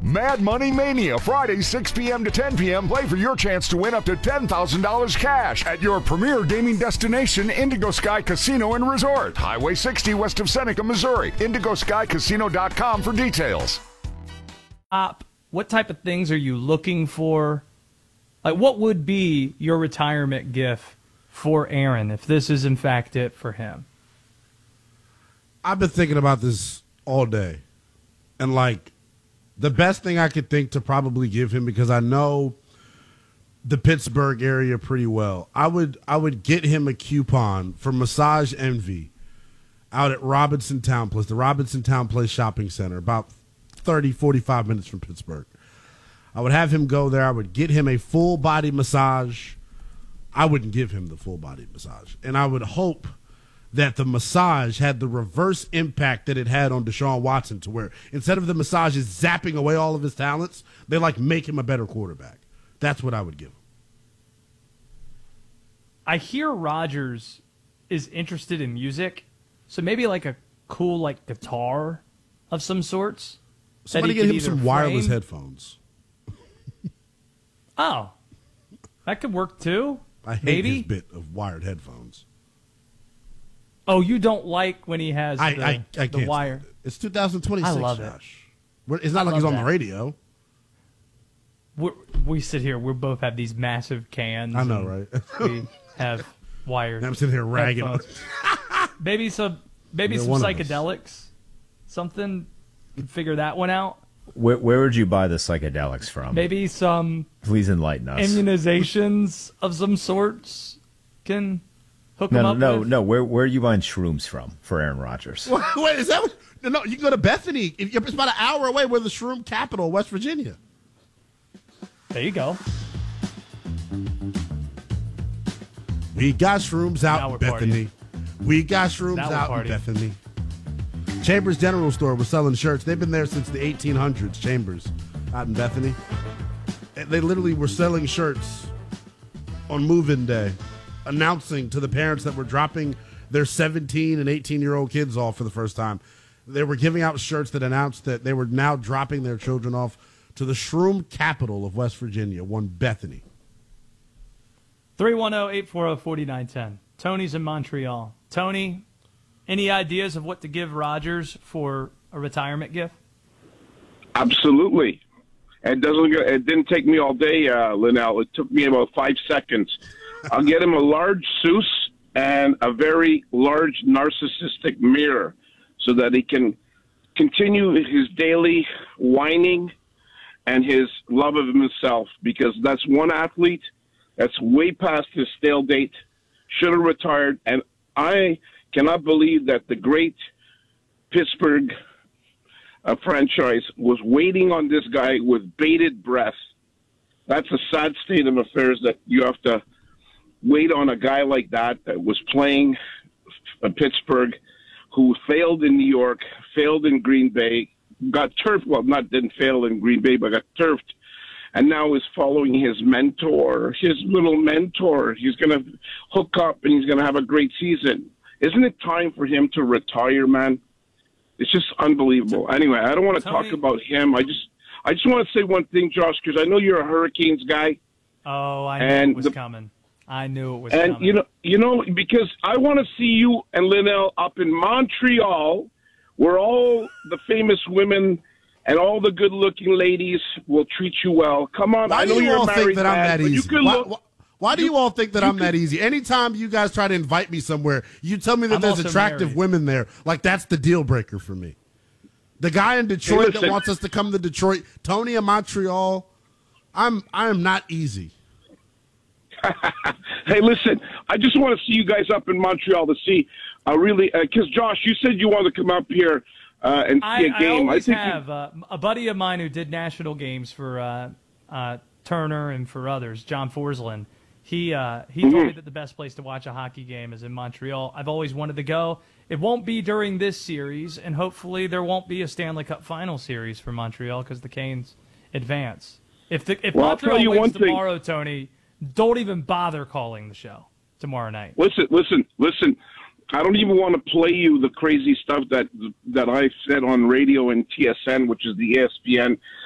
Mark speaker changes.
Speaker 1: Mad Money Mania, Friday, 6 p.m. to 10 p.m. Play for your chance to win up to $10,000 cash at your premier gaming destination, Indigo Sky Casino and Resort. Highway 60 west of Seneca, Missouri. IndigoSkyCasino.com for details.
Speaker 2: What type of things are you looking for? Like, what would be your retirement gift for Aaron if this is in fact it for him?
Speaker 3: I've been thinking about this all day. And, like, the best thing I could think to probably give him, because I know the Pittsburgh area pretty well, I would get him a coupon for Massage Envy out at Robinson Town Place, the Robinson Town Place Shopping Center, about 30, 45 minutes from Pittsburgh. I would have him go there. I would get him a full-body massage. I wouldn't give him the full-body massage. And I would hope that the massage had the reverse impact that it had on Deshaun Watson, to where instead of the massages zapping away all of his talents, they like make him a better quarterback. That's what I would give him.
Speaker 2: I hear Rodgers is interested in music, so maybe like a cool like guitar of some sorts.
Speaker 3: Somebody get him some wireless headphones.
Speaker 2: Oh, that could work too.
Speaker 3: I hate his bit of wired headphones.
Speaker 2: Oh, you don't like when he has the wire?
Speaker 3: It's 2026,
Speaker 2: I love
Speaker 3: Josh. It's not like he's on the radio.
Speaker 2: We sit here. We both have these massive cans.
Speaker 3: I know, right?
Speaker 2: We have wired.
Speaker 3: I'm sitting here ragging on.
Speaker 2: Maybe some psychedelics. Something. Figure that one out.
Speaker 4: Where would you buy the psychedelics from?
Speaker 2: Maybe some.
Speaker 4: Please enlighten us.
Speaker 2: Immunizations of some sorts can hook them up.
Speaker 4: No. Where are you buying shrooms from for Aaron Rodgers?
Speaker 3: Wait, is that what? No, you can go to Bethany. It's about an hour away. We're the shroom capital, West Virginia.
Speaker 2: There you go.
Speaker 3: We got shrooms out in Bethany. We got shrooms out in Bethany. Chambers General Store was selling shirts. They've been there since the 1800s, Chambers, out in Bethany. They literally were selling shirts on move-in day, announcing to the parents that were dropping their 17 and 18-year-old kids off for the first time. They were giving out shirts that announced that they were now dropping their children off to the shroom capital of West Virginia, one Bethany.
Speaker 2: 310-840-4910. Tony's in Montreal. Tony, any ideas of what to give Rodgers for a retirement gift?
Speaker 5: Absolutely. It didn't take me all day, Linnell. It took me about 5 seconds. I'll get him a large Seuss and a very large narcissistic mirror so that he can continue his daily whining and his love of himself, because that's one athlete that's way past his stale date, should have retired. And I cannot believe that the great Pittsburgh franchise was waiting on this guy with bated breath. That's a sad state of affairs, that you have to wait on a guy like that was playing Pittsburgh, who failed in New York, failed in Green Bay, got turfed. Well, didn't fail in Green Bay, but got turfed, and now is following his mentor, his little mentor. He's going to hook up, and he's going to have a great season. Isn't it time for him to retire, man? It's just unbelievable. Anyway, I don't want to talk about him. I just want to say one thing, Josh, because I know you're a Hurricanes guy.
Speaker 2: Oh, I knew it was coming. I knew it was coming.
Speaker 5: And, you know, because I want to see you and Linnell up in Montreal, where all the famous women and all the good-looking ladies will treat you well. Come on, I know you're a married man.
Speaker 3: Why do you all think that I'm that easy? Anytime you guys try to invite me somewhere, you tell me that there's attractive women there. Like, that's the deal breaker for me. The guy in Detroit that wants us to come to Detroit, Tony in Montreal, I am not easy.
Speaker 5: Hey, listen, I just want to see you guys up in Montreal to see because Josh, you said you wanted to come up here and see a game.
Speaker 2: I always have a buddy of mine who did national games for Turner and for others, John Forsland. He told me that the best place to watch a hockey game is in Montreal. I've always wanted to go. It won't be during this series, and hopefully there won't be a Stanley Cup final series for Montreal because the Canes advance. If Montreal wins tomorrow, Tony, don't even bother calling the show tomorrow night.
Speaker 5: Listen. I don't even want to play you the crazy stuff that I said on radio and TSN, which is the ESPN